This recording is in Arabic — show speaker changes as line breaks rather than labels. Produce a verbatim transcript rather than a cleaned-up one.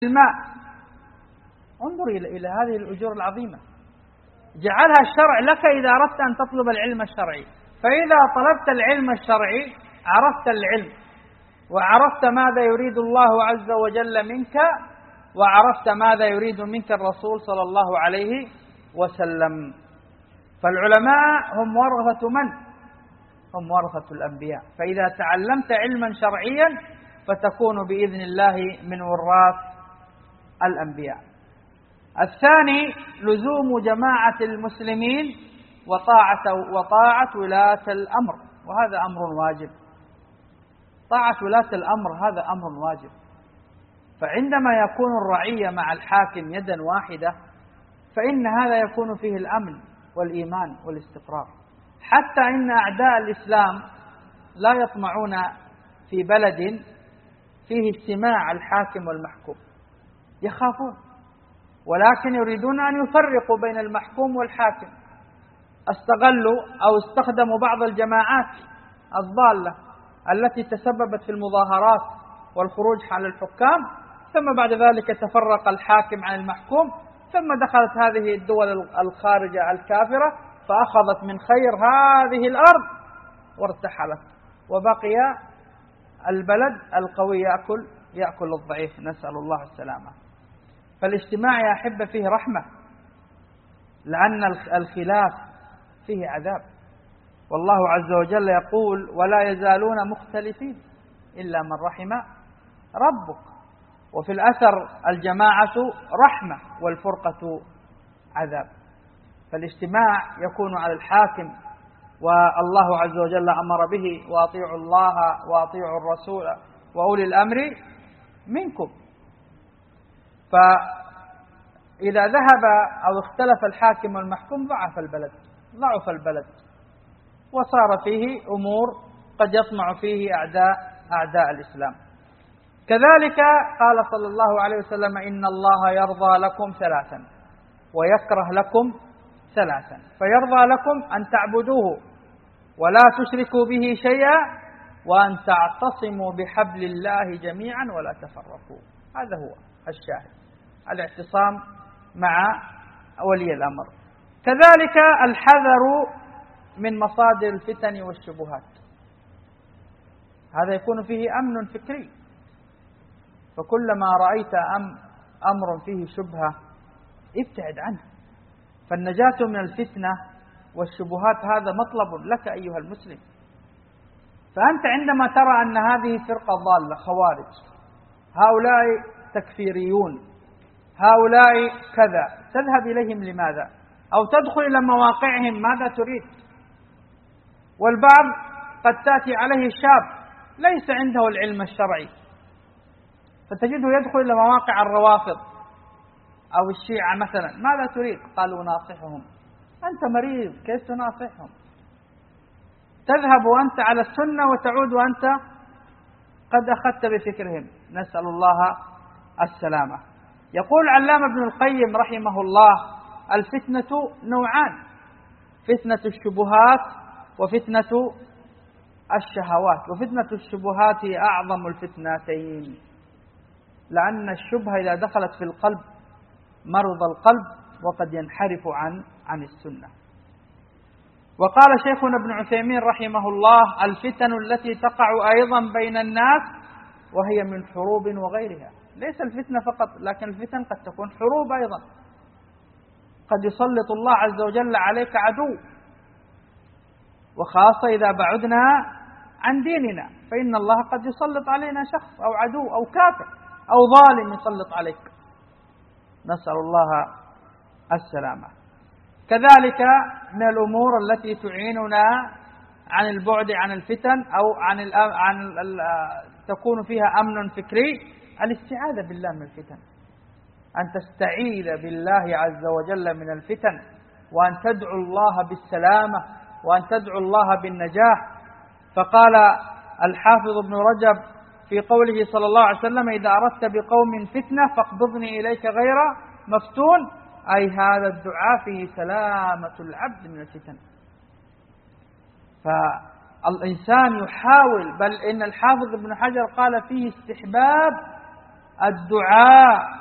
الماء. انظر إلى هذه الأجور العظيمة، جعلها الشرع لك إذا أردت أن تطلب العلم الشرعي. فإذا طلبت العلم الشرعي عرفت العلم، وعرفت ماذا يريد الله عز وجل منك، وعرفت ماذا يريد منك الرسول صلى الله عليه وسلم. فالعلماء هم ورثة من؟ هم ورثة الأنبياء. فإذا تعلمت علما شرعيا فتكون بإذن الله من وراث الأنبياء. الثاني لزوم جماعة المسلمين وطاعة وطاعة ولاة الأمر، وهذا أمر واجب. طاعة ولاة الأمر هذا أمر واجب. فعندما يكون الرعية مع الحاكم يدا واحدة فإن هذا يكون فيه الأمن والإيمان والاستقرار. حتى إن أعداء الإسلام لا يطمعون في بلد فيه اجتماع الحاكم والمحكوم، يخافون، ولكن يريدون أن يفرقوا بين المحكوم والحاكم. استغلوا أو استخدموا بعض الجماعات الضالة التي تسببت في المظاهرات والخروج على الحكام، ثم بعد ذلك تفرق الحاكم عن المحكوم، ثم دخلت هذه الدول الخارجة الكافرة فأخذت من خير هذه الأرض وارتحلت، وبقي البلد القوي يأكل يأكل الضعيف، نسأل الله السلامة. فالاجتماع يا أحبة فيه رحمة، لأن الخلاف فيه عذاب. والله عز وجل يقول: ولا يزالون مختلفين إلا من رحم ربك. وفي الأثر: الجماعة رحمة والفرقة عذاب. فالاجتماع يكون على الحاكم، والله عز وجل أمر به: وأطيعوا الله وأطيعوا الرسول وأولي الأمر منكم. فإذا ذهب أو اختلف الحاكم والمحكوم ضعف البلد ضعف البلد وصار فيه أمور قد يطمع فيه أعداء أعداء الإسلام. كذلك قال صلى الله عليه وسلم: إن الله يرضى لكم ثلاثا ويكره لكم ثلاثا. فيرضى لكم أن تعبدوه ولا تشركوا به شيئا، وأن تعتصموا بحبل الله جميعا ولا تفرقوا. هذا هو الشاهد، الاعتصام مع ولي الأمر. كذلك الحذر من مصادر الفتن والشبهات، هذا يكون فيه أمن فكري. فكلما رأيت أم أمر فيه شبهة ابتعد عنه. فالنجاة من الفتنة والشبهات هذا مطلب لك أيها المسلم. فأنت عندما ترى أن هذه فرقة ضالة خوارج، هؤلاء تكفيريون، هؤلاء كذا، تذهب إليهم لماذا؟ أو تدخل إلى مواقعهم ماذا تريد؟ والبعض قد تأتي عليه شاب ليس عنده العلم الشرعي فتجده يدخل إلى مواقع الروافض أو الشيعة مثلا. ماذا تريد؟ قالوا: ناصحهم. أنت مريض، كيف تناصحهم؟ تذهب أنت على السنة وتعود وأنت قد أخذت بفكرهم، نسأل الله السلامة. يقول علامة ابن القيم رحمه الله: الفتنة نوعان: فتنة الشبهات وفتنة الشهوات. وفتنة الشبهات هي أعظم الفتنتين، لأن الشبهة إذا دخلت في القلب مرض القلب وقد ينحرف عن عن السنة. وقال شيخنا ابن عثيمين رحمه الله: الفتن التي تقع أيضا بين الناس وهي من حروب وغيرها. ليس الفتنة فقط، لكن الفتن قد تكون حروب أيضا. قد يسلط الله عز وجل عليك عدو، وخاصة إذا بعدنا عن ديننا فإن الله قد يسلط علينا شخص أو عدو أو كافر أو ظالم يسلط عليك، نسأل الله السلامة. كذلك من الأمور التي تعيننا عن البعد عن الفتن أو عن ال عن ال تكون فيها أمن فكري الاستعاذة بالله من الفتن، أن تستعيذ بالله عز وجل من الفتن، وأن تدعو الله بالسلامة، وأن تدعو الله بالنجاح. فقال الحافظ ابن رجب في قوله صلى الله عليه وسلم: إذا أردت بقوم فتنة فاقبضني إليك غير مفتون، أي هذا الدعاء فيه سلامة العبد من الفتن. فالإنسان يحاول، بل إن الحافظ ابن حجر قال فيه استحباب الدعاء